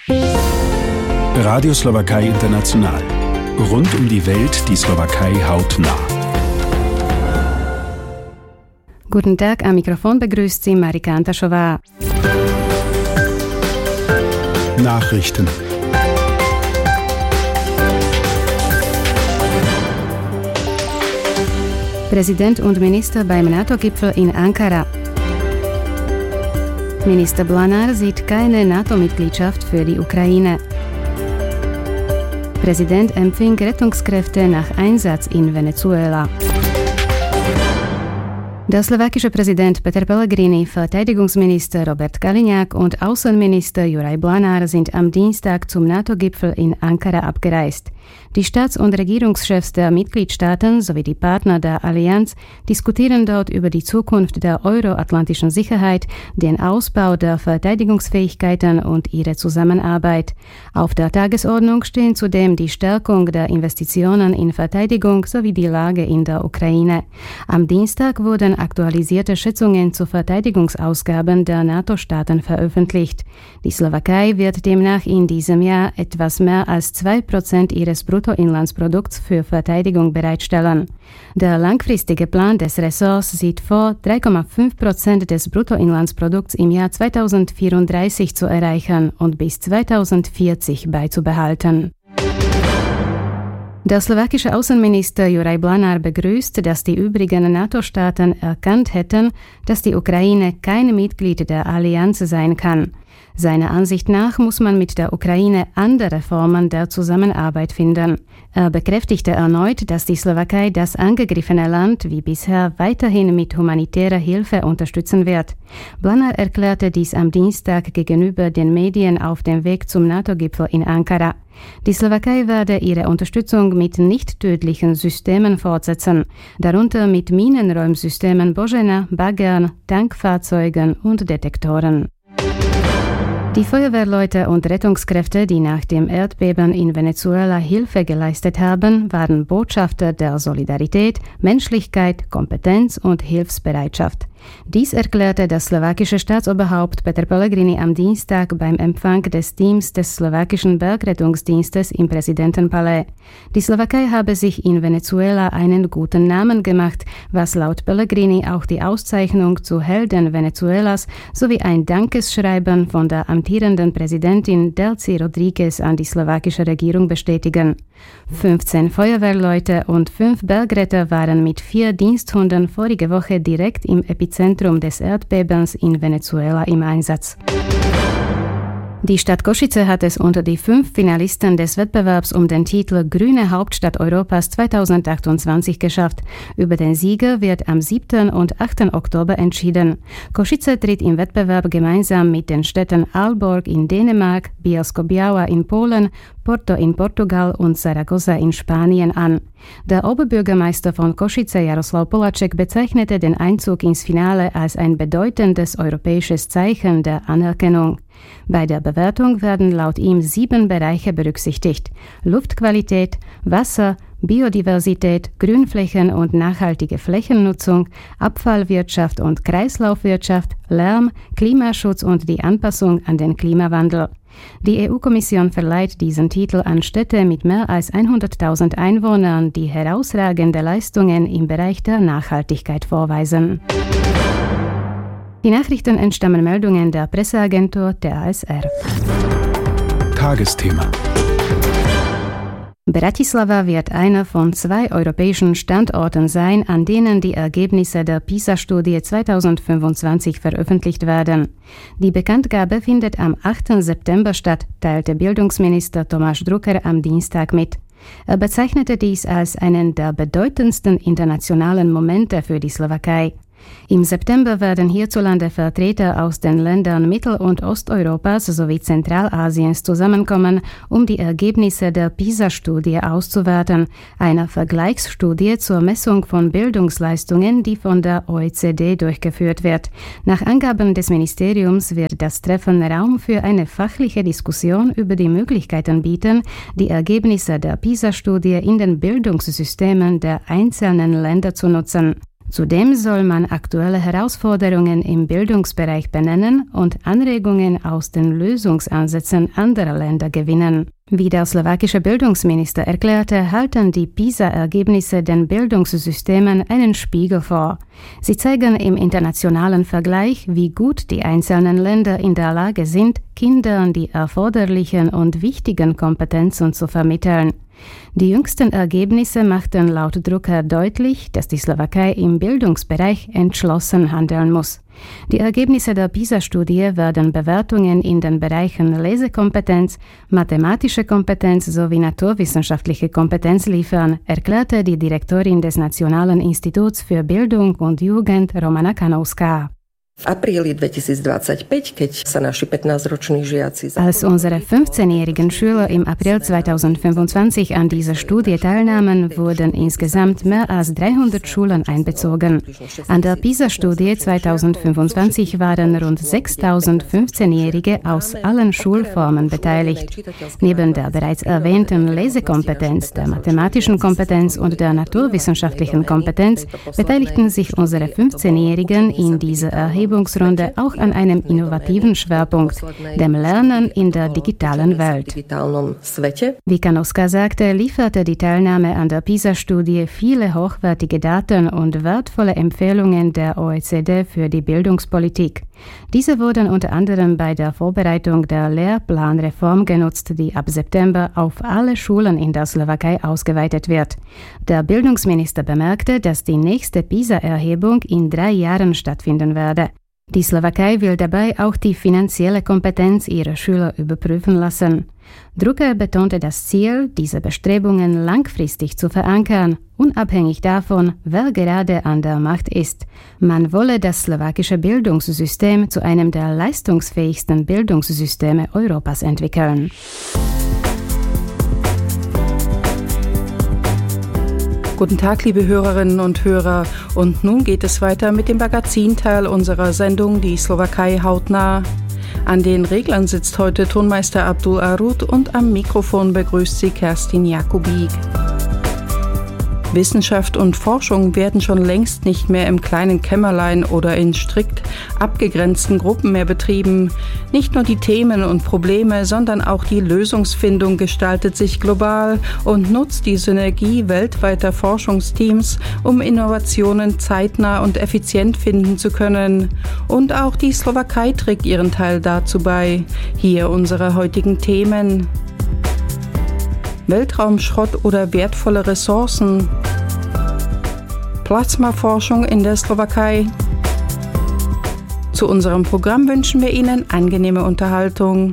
Radio Slowakei International. Rund um die Welt die Slowakei hautnah. Guten Tag, am Mikrofon begrüßt Sie Marika Antaschova. Nachrichten. Präsident und Minister beim NATO-Gipfel in Ankara. Minister Blanar sieht keine NATO-Mitgliedschaft für die Ukraine. Präsident empfing Rettungskräfte nach Einsatz in Venezuela. Der slowakische Präsident Peter Pellegrini, Verteidigungsminister Robert Kaliňák und Außenminister Juraj Blanar sind am Dienstag zum NATO-Gipfel in Ankara abgereist. Die Staats- und Regierungschefs der Mitgliedstaaten sowie die Partner der Allianz diskutieren dort über die Zukunft der euroatlantischen Sicherheit, den Ausbau der Verteidigungsfähigkeiten und ihre Zusammenarbeit. Auf der Tagesordnung stehen zudem die Stärkung der Investitionen in Verteidigung sowie die Lage in der Ukraine. Am Dienstag wurden aktualisierte Schätzungen zu Verteidigungsausgaben der NATO-Staaten veröffentlicht. Die Slowakei wird demnach in diesem Jahr etwas mehr als 2% ihres Bruttoinlandsprodukts für Verteidigung bereitstellen. Der langfristige Plan des Ressorts sieht vor, 3,5% des Bruttoinlandsprodukts im Jahr 2034 zu erreichen und bis 2040 beizubehalten. Der slowakische Außenminister Juraj Blanar begrüßt, dass die übrigen NATO-Staaten erkannt hätten, dass die Ukraine kein Mitglied der Allianz sein kann. Seiner Ansicht nach muss man mit der Ukraine andere Formen der Zusammenarbeit finden. Er bekräftigte erneut, dass die Slowakei das angegriffene Land wie bisher weiterhin mit humanitärer Hilfe unterstützen wird. Blanar erklärte dies am Dienstag gegenüber den Medien auf dem Weg zum NATO-Gipfel in Ankara. Die Slowakei werde ihre Unterstützung mit nicht tödlichen Systemen fortsetzen, darunter mit Minenräumsystemen Božena, Baggern, Tankfahrzeugen und Detektoren. Die Feuerwehrleute und Rettungskräfte, die nach dem Erdbeben in Venezuela Hilfe geleistet haben, waren Botschafter der Solidarität, Menschlichkeit, Kompetenz und Hilfsbereitschaft. Dies erklärte das slowakische Staatsoberhaupt Peter Pellegrini am Dienstag beim Empfang des Teams des slowakischen Bergrettungsdienstes im Präsidentenpalais. Die Slowakei habe sich in Venezuela einen guten Namen gemacht, was laut Pellegrini auch die Auszeichnung zu Helden Venezuelas sowie ein Dankesschreiben von der amtierenden Präsidentin Delcy Rodriguez an die slowakische Regierung bestätigen. 15 Feuerwehrleute und 5 Bergretter waren mit 4 Diensthunden vorige Woche direkt im Epizentrum des Erdbebens in Venezuela im Einsatz. Die Stadt Košice hat es unter die 5 Finalisten des Wettbewerbs um den Titel Grüne Hauptstadt Europas 2028 geschafft. Über den Sieger wird am 7. und 8. Oktober entschieden. Košice tritt im Wettbewerb gemeinsam mit den Städten Aalborg in Dänemark, Bielsko-Biała in Polen, Porto in Portugal und Zaragoza in Spanien an. Der Oberbürgermeister von Košice, Jaroslav Poláček, bezeichnete den Einzug ins Finale als ein bedeutendes europäisches Zeichen der Anerkennung. Bei der Bewertung werden laut ihm 7 Bereiche berücksichtigt: Luftqualität, Wasser, Biodiversität, Grünflächen und nachhaltige Flächennutzung, Abfallwirtschaft und Kreislaufwirtschaft, Lärm, Klimaschutz und die Anpassung an den Klimawandel. Die EU-Kommission verleiht diesen Titel an Städte mit mehr als 100.000 Einwohnern, die herausragende Leistungen im Bereich der Nachhaltigkeit vorweisen. Die Nachrichten entstammen Meldungen der Presseagentur der ASR. Tagesthema. Bratislava wird einer von 2 europäischen Standorten sein, an denen die Ergebnisse der PISA-Studie 2025 veröffentlicht werden. Die Bekanntgabe findet am 8. September statt, teilte Bildungsminister Tomáš Drucker am Dienstag mit. Er bezeichnete dies als einen der bedeutendsten internationalen Momente für die Slowakei. Im September werden hierzulande Vertreter aus den Ländern Mittel- und Osteuropas sowie Zentralasiens zusammenkommen, um die Ergebnisse der PISA-Studie auszuwerten, einer Vergleichsstudie zur Messung von Bildungsleistungen, die von der OECD durchgeführt wird. Nach Angaben des Ministeriums wird das Treffen Raum für eine fachliche Diskussion über die Möglichkeiten bieten, die Ergebnisse der PISA-Studie in den Bildungssystemen der einzelnen Länder zu nutzen. Zudem soll man aktuelle Herausforderungen im Bildungsbereich benennen und Anregungen aus den Lösungsansätzen anderer Länder gewinnen. Wie der slowakische Bildungsminister erklärte, halten die PISA-Ergebnisse den Bildungssystemen einen Spiegel vor. Sie zeigen im internationalen Vergleich, wie gut die einzelnen Länder in der Lage sind, Kindern die erforderlichen und wichtigen Kompetenzen zu vermitteln. Die jüngsten Ergebnisse machten laut Drucker deutlich, dass die Slowakei im Bildungsbereich entschlossen handeln muss. Die Ergebnisse der PISA-Studie werden Bewertungen in den Bereichen Lesekompetenz, mathematische Kompetenz sowie naturwissenschaftliche Kompetenz liefern, erklärte die Direktorin des Nationalen Instituts für Bildung und Jugend Romana Kanowska. Als unsere 15-jährigen Schüler im April 2025 an dieser Studie teilnahmen, wurden insgesamt mehr als 300 Schulen einbezogen. An der PISA-Studie 2025 waren rund 6.000 15-Jährige aus allen Schulformen beteiligt. Neben der bereits erwähnten Lesekompetenz, der mathematischen Kompetenz und der naturwissenschaftlichen Kompetenz beteiligten sich unsere 15-Jährigen in dieser Erhebungsrunde auch an einem innovativen Schwerpunkt, dem Lernen in der digitalen Welt. Wie Kanowska sagte, lieferte die Teilnahme an der PISA-Studie viele hochwertige Daten und wertvolle Empfehlungen der OECD für die Bildungspolitik. Diese wurden unter anderem bei der Vorbereitung der Lehrplanreform genutzt, die ab September auf alle Schulen in der Slowakei ausgeweitet wird. Der Bildungsminister bemerkte, dass die nächste PISA-Erhebung in 3 Jahren stattfinden werde. Die Slowakei will dabei auch die finanzielle Kompetenz ihrer Schüler überprüfen lassen. Drucker betonte das Ziel, diese Bestrebungen langfristig zu verankern, unabhängig davon, wer gerade an der Macht ist. Man wolle das slowakische Bildungssystem zu einem der leistungsfähigsten Bildungssysteme Europas entwickeln. Guten Tag, liebe Hörerinnen und Hörer. Und nun geht es weiter mit dem Magazinteil unserer Sendung Die Slowakei hautnah. An den Reglern sitzt heute Tonmeister Abdul Arut und am Mikrofon begrüßt sie Kerstin Jakubik. Wissenschaft und Forschung werden schon längst nicht mehr im kleinen Kämmerlein oder in strikt abgegrenzten Gruppen mehr betrieben. Nicht nur die Themen und Probleme, sondern auch die Lösungsfindung gestaltet sich global und nutzt die Synergie weltweiter Forschungsteams, um Innovationen zeitnah und effizient finden zu können. Und auch die Slowakei trägt ihren Teil dazu bei. Hier unsere heutigen Themen: Weltraumschrott oder wertvolle Ressourcen, Plasmaforschung in der Slowakei. Zu unserem Programm wünschen wir Ihnen angenehme Unterhaltung.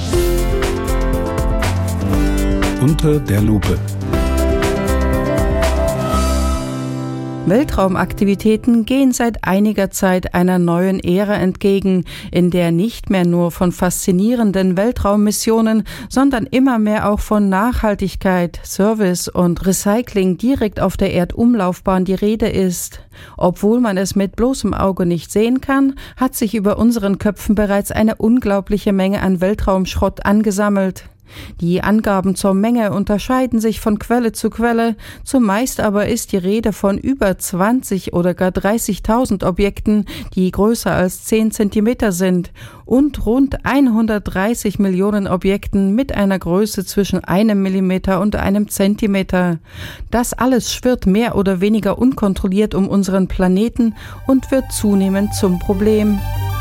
Unter der Lupe. Weltraumaktivitäten gehen seit einiger Zeit einer neuen Ära entgegen, in der nicht mehr nur von faszinierenden Weltraummissionen, sondern immer mehr auch von Nachhaltigkeit, Service und Recycling direkt auf der Erdumlaufbahn die Rede ist. Obwohl man es mit bloßem Auge nicht sehen kann, hat sich über unseren Köpfen bereits eine unglaubliche Menge an Weltraumschrott angesammelt. Die Angaben zur Menge unterscheiden sich von Quelle zu Quelle, zumeist aber ist die Rede von über 20 oder gar 30.000 Objekten, die größer als 10 Zentimeter sind, und rund 130 Millionen Objekten mit einer Größe zwischen 1 Millimeter und 1 Zentimeter. Das alles schwirrt mehr oder weniger unkontrolliert um unseren Planeten und wird zunehmend zum Problem.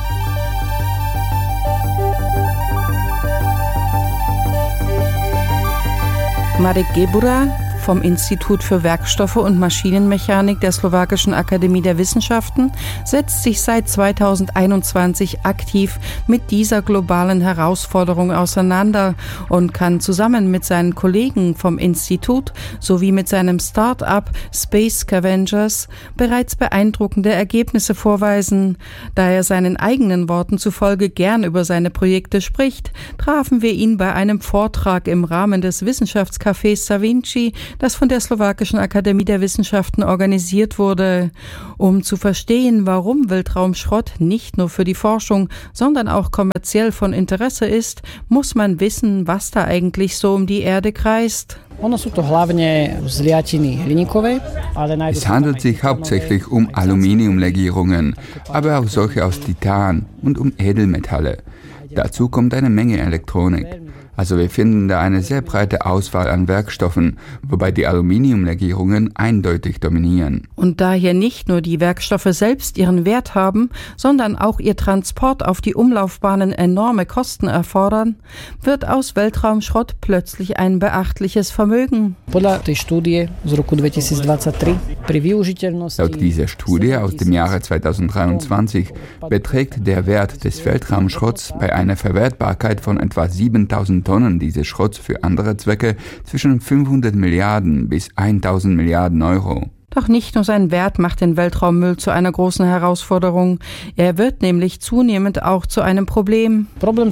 Marek Gebura vom Institut für Werkstoffe und Maschinenmechanik der Slowakischen Akademie der Wissenschaften setzt sich seit 2021 aktiv mit dieser globalen Herausforderung auseinander und kann zusammen mit seinen Kollegen vom Institut sowie mit seinem Start-up Space Scavengers bereits beeindruckende Ergebnisse vorweisen. Da er seinen eigenen Worten zufolge gern über seine Projekte spricht, trafen wir ihn bei einem Vortrag im Rahmen des Wissenschaftscafés Savinci, das von der Slowakischen Akademie der Wissenschaften organisiert wurde. Um zu verstehen, warum Weltraumschrott nicht nur für die Forschung, sondern auch kommerziell von Interesse ist, muss man wissen, was da eigentlich so um die Erde kreist. Es handelt sich hauptsächlich um Aluminiumlegierungen, aber auch solche aus Titan und um Edelmetalle. Dazu kommt eine Menge Elektronik. Also wir finden da eine sehr breite Auswahl an Werkstoffen, wobei die Aluminiumlegierungen eindeutig dominieren. Und da hier nicht nur die Werkstoffe selbst ihren Wert haben, sondern auch ihr Transport auf die Umlaufbahnen enorme Kosten erfordern, wird aus Weltraumschrott plötzlich ein beachtliches Vermögen. Laut dieser Studie aus dem Jahre 2023 beträgt der Wert des Weltraumschrotts bei einer Verwertbarkeit von etwa 7.000 Tonnen dieses Schrotts für andere Zwecke zwischen 500 Milliarden bis 1.000 Milliarden Euro. Doch nicht nur sein Wert macht den Weltraummüll zu einer großen Herausforderung. Er wird nämlich zunehmend auch zu einem Problem.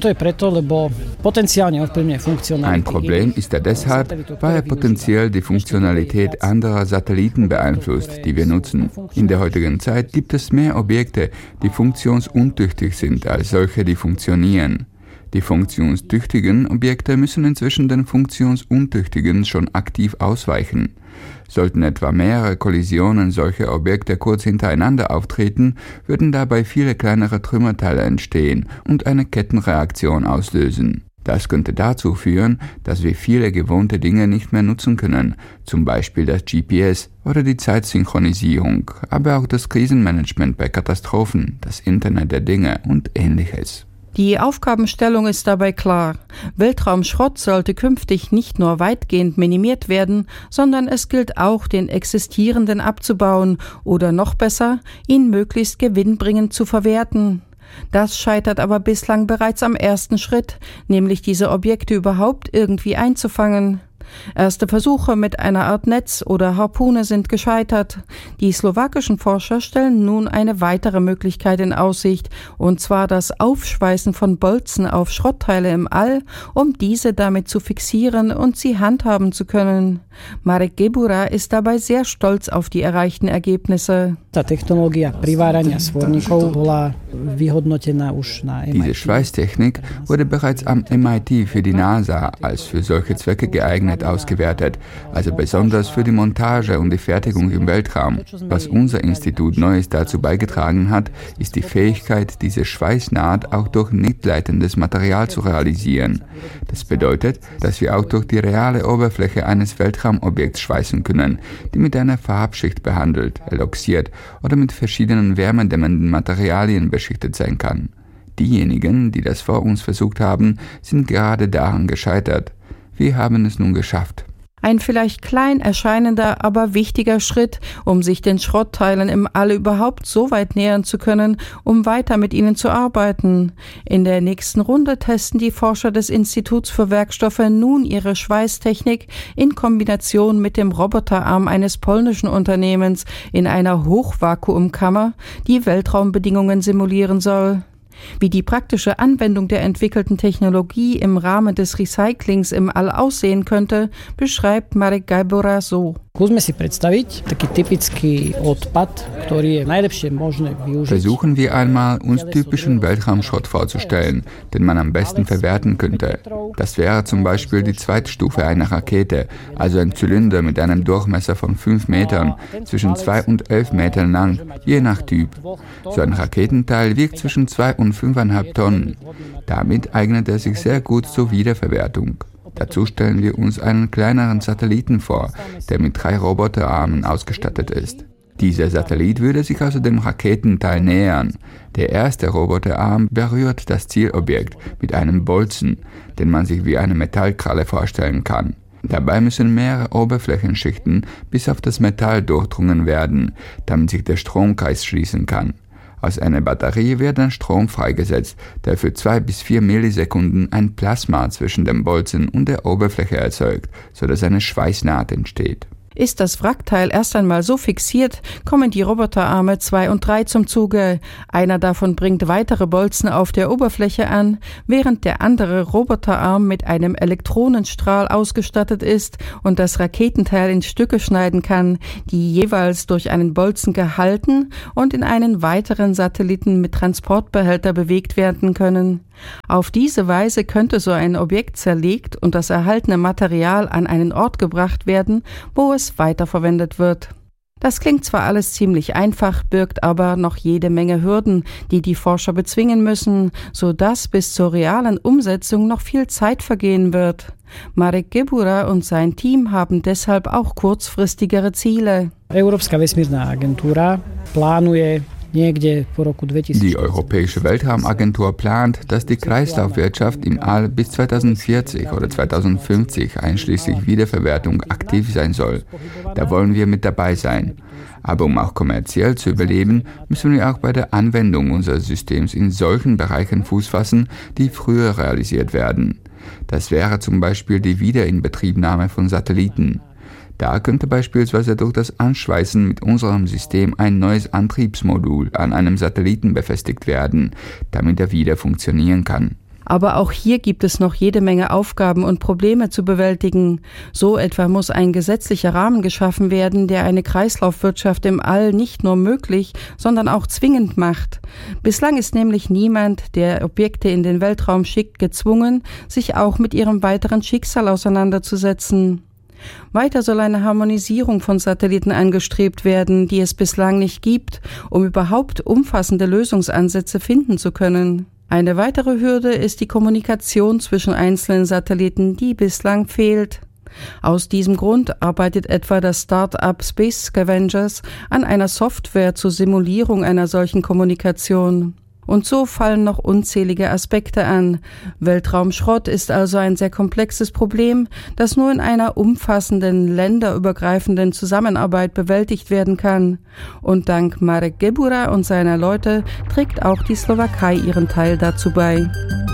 Ein Problem ist er deshalb, weil er potenziell die Funktionalität anderer Satelliten beeinflusst, die wir nutzen. In der heutigen Zeit gibt es mehr Objekte, die funktionsuntüchtig sind, als solche, die funktionieren. Die funktionstüchtigen Objekte müssen inzwischen den funktionsuntüchtigen schon aktiv ausweichen. Sollten etwa mehrere Kollisionen solcher Objekte kurz hintereinander auftreten, würden dabei viele kleinere Trümmerteile entstehen und eine Kettenreaktion auslösen. Das könnte dazu führen, dass wir viele gewohnte Dinge nicht mehr nutzen können, zum Beispiel das GPS oder die Zeitsynchronisierung, aber auch das Krisenmanagement bei Katastrophen, das Internet der Dinge und Ähnliches. Die Aufgabenstellung ist dabei klar. Weltraumschrott sollte künftig nicht nur weitgehend minimiert werden, sondern es gilt auch, den existierenden abzubauen oder noch besser, ihn möglichst gewinnbringend zu verwerten. Das scheitert aber bislang bereits am ersten Schritt, nämlich diese Objekte überhaupt irgendwie einzufangen. Erste Versuche mit einer Art Netz oder Harpune sind gescheitert. Die slowakischen Forscher stellen nun eine weitere Möglichkeit in Aussicht, und zwar das Aufschweißen von Bolzen auf Schrottteile im All, um diese damit zu fixieren und sie handhaben zu können. Marek Gebura ist dabei sehr stolz auf die erreichten Ergebnisse. Diese Schweißtechnik wurde bereits am MIT für die NASA als für solche Zwecke geeignet ausgewertet, also besonders für die Montage und die Fertigung im Weltraum. Was unser Institut Neues dazu beigetragen hat, ist die Fähigkeit, diese Schweißnaht auch durch nicht leitendes Material zu realisieren. Das bedeutet, dass wir auch durch die reale Oberfläche eines Weltraumobjekts schweißen können, die mit einer Farbschicht behandelt, eloxiert oder mit verschiedenen wärmedämmenden Materialien beschichtet sein kann. Diejenigen, die das vor uns versucht haben, sind gerade daran gescheitert. Wir haben es nun geschafft. Ein vielleicht klein erscheinender, aber wichtiger Schritt, um sich den Schrottteilen im All überhaupt so weit nähern zu können, um weiter mit ihnen zu arbeiten. In der nächsten Runde testen die Forscher des Instituts für Werkstoffe nun ihre Schweißtechnik in Kombination mit dem Roboterarm eines polnischen Unternehmens in einer Hochvakuumkammer, die Weltraumbedingungen simulieren soll. Wie die praktische Anwendung der entwickelten Technologie im Rahmen des Recyclings im All aussehen könnte, beschreibt Marek Gebura so. Versuchen wir einmal, uns typischen Weltraumschrott vorzustellen, den man am besten verwerten könnte. Das wäre zum Beispiel die Zweitstufe einer Rakete, also ein Zylinder mit einem Durchmesser von 5 Metern, zwischen 2 und 11 Metern lang, je nach Typ. So ein Raketenteil wiegt zwischen 2 und 5,5 Tonnen. Damit eignet er sich sehr gut zur Wiederverwertung. Dazu stellen wir uns einen kleineren Satelliten vor, der mit 3 Roboterarmen ausgestattet ist. Dieser Satellit würde sich also dem Raketenteil nähern. Der erste Roboterarm berührt das Zielobjekt mit einem Bolzen, den man sich wie eine Metallkralle vorstellen kann. Dabei müssen mehrere Oberflächenschichten bis auf das Metall durchdrungen werden, damit sich der Stromkreis schließen kann. Aus einer Batterie wird dann Strom freigesetzt, der für 2 bis 4 Millisekunden ein Plasma zwischen dem Bolzen und der Oberfläche erzeugt, sodass eine Schweißnaht entsteht. Ist das Wrackteil erst einmal so fixiert, kommen die Roboterarme 2 und 3 zum Zuge. Einer davon bringt weitere Bolzen auf der Oberfläche an, während der andere Roboterarm mit einem Elektronenstrahl ausgestattet ist und das Raketenteil in Stücke schneiden kann, die jeweils durch einen Bolzen gehalten und in einen weiteren Satelliten mit Transportbehälter bewegt werden können. Auf diese Weise könnte so ein Objekt zerlegt und das erhaltene Material an einen Ort gebracht werden, wo es weiterverwendet wird. Das klingt zwar alles ziemlich einfach, birgt aber noch jede Menge Hürden, die die Forscher bezwingen müssen, sodass bis zur realen Umsetzung noch viel Zeit vergehen wird. Marek Gebura und sein Team haben deshalb auch kurzfristigere Ziele. Európska vesmírna agentúra plánuje Die Europäische Weltraumagentur plant, dass die Kreislaufwirtschaft im All bis 2040 oder 2050 einschließlich Wiederverwertung aktiv sein soll. Da wollen wir mit dabei sein. Aber um auch kommerziell zu überleben, müssen wir auch bei der Anwendung unseres Systems in solchen Bereichen Fuß fassen, die früher realisiert werden. Das wäre zum Beispiel die Wiederinbetriebnahme von Satelliten. Da könnte beispielsweise durch das Anschweißen mit unserem System ein neues Antriebsmodul an einem Satelliten befestigt werden, damit er wieder funktionieren kann. Aber auch hier gibt es noch jede Menge Aufgaben und Probleme zu bewältigen. So etwa muss ein gesetzlicher Rahmen geschaffen werden, der eine Kreislaufwirtschaft im All nicht nur möglich, sondern auch zwingend macht. Bislang ist nämlich niemand, der Objekte in den Weltraum schickt, gezwungen, sich auch mit ihrem weiteren Schicksal auseinanderzusetzen. Weiter soll eine Harmonisierung von Satelliten angestrebt werden, die es bislang nicht gibt, um überhaupt umfassende Lösungsansätze finden zu können. Eine weitere Hürde ist die Kommunikation zwischen einzelnen Satelliten, die bislang fehlt. Aus diesem Grund arbeitet etwa das Start-up Space Scavengers an einer Software zur Simulierung einer solchen Kommunikation. Und so fallen noch unzählige Aspekte an. Weltraumschrott ist also ein sehr komplexes Problem, das nur in einer umfassenden, länderübergreifenden Zusammenarbeit bewältigt werden kann. Und dank Marek Gebura und seiner Leute trägt auch die Slowakei ihren Teil dazu bei.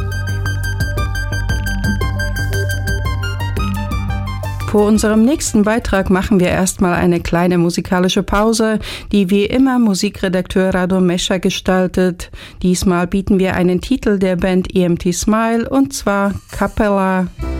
Vor unserem nächsten Beitrag machen wir erstmal eine kleine musikalische Pause, die wie immer Musikredakteur Rado Mescha gestaltet. Diesmal bieten wir einen Titel der Band EMT Smile und zwar Capella.